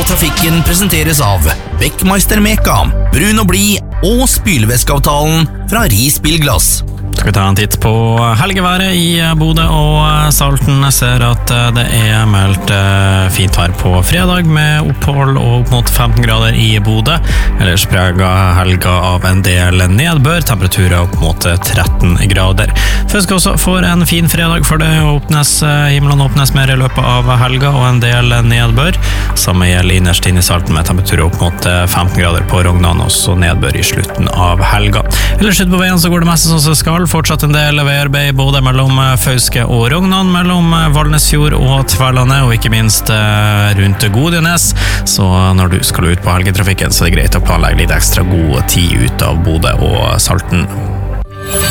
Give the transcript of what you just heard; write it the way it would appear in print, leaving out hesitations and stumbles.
Trafikken presenteres av Beckmeister Meka, Brun og Blid og spylvæskeavtalen fra Ris Bilglass. Skal vi ta en titt på helgeværet i Bodø og Salten. Jeg ser at det meldt fint vær på fredag med opphold og opp mot 15 grader i Bodø. Ellers preget helga av en del nedbør, temperaturer opp mot 13 grader. Først også for en fin fredag, for det himmelen åpnes mer i løpet av helga og en del nedbør. Samme gjelder innerst inn i Salten med temperaturer opp mot 15 grader på Rognan, og så nedbør i slutten av helga. Ellers ut på veien så går det mest som det skal. Fortsatt en del veiarbeid både mellom Fauske og Rognan, mellom Valnesfjord og Tverlandet, og ikke minst rundt Godjenes. Så når du skal ut på helgetrafikken, så er det greit å planlegge litt ekstra god tid ut av Bodø og Salten.